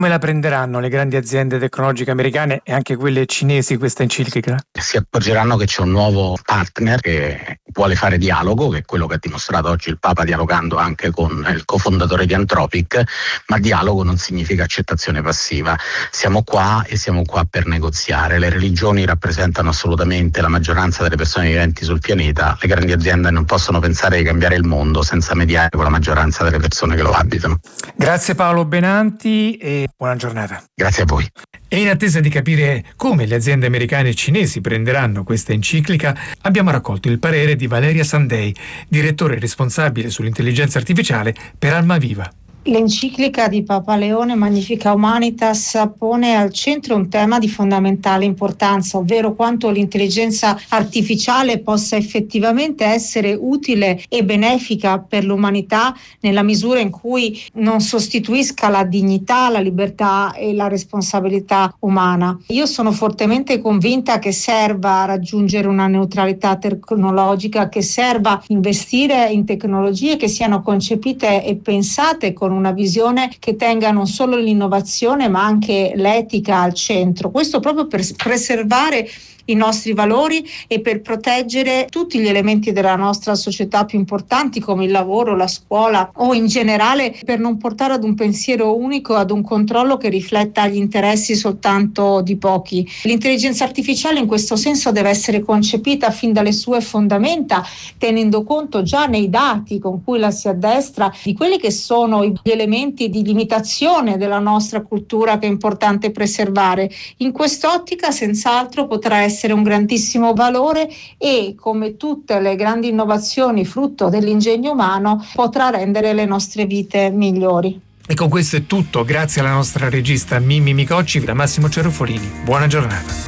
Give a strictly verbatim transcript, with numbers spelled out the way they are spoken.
Come la prenderanno le grandi aziende tecnologiche americane e anche quelle cinesi questa enciclica? Si accorgeranno che c'è un nuovo partner che vuole fare dialogo, che è quello che ha dimostrato oggi il Papa dialogando anche con il cofondatore di Anthropic, ma dialogo non significa accettazione passiva. Siamo qua e siamo qua per negoziare. Le religioni rappresentano assolutamente la maggioranza delle persone viventi sul pianeta, le grandi aziende non possono pensare di cambiare il mondo senza mediare con la maggioranza delle persone che lo abitano. Grazie Paolo Benanti e buona giornata. Grazie a voi. E in attesa di capire come le aziende americane e cinesi prenderanno questa enciclica, abbiamo raccolto il parere di Valeria Sandei, direttore responsabile sull'intelligenza artificiale per Almaviva. L'enciclica di Papa Leone Magnificat Humanitas pone al centro un tema di fondamentale importanza, ovvero quanto l'intelligenza artificiale possa effettivamente essere utile e benefica per l'umanità nella misura in cui non sostituisca la dignità, la libertà e la responsabilità umana. Io sono fortemente convinta che serva raggiungere una neutralità tecnologica, che serva investire in tecnologie che siano concepite e pensate con una visione che tenga non solo l'innovazione ma anche l'etica al centro. Questo proprio per preservare i nostri valori e per proteggere tutti gli elementi della nostra società più importanti come il lavoro, la scuola o in generale, per non portare ad un pensiero unico, ad un controllo che rifletta gli interessi soltanto di pochi. L'intelligenza artificiale in questo senso deve essere concepita fin dalle sue fondamenta, tenendo conto già nei dati con cui la si addestra di quelli che sono gli elementi di limitazione della nostra cultura che è importante preservare. In quest'ottica senz'altro potrà essere essere un grandissimo valore e, come tutte le grandi innovazioni frutto dell'ingegno umano, potrà rendere le nostre vite migliori. E con questo è tutto, grazie alla nostra regista Mimmi Micocci, da Massimo Cerofolini. Buona giornata.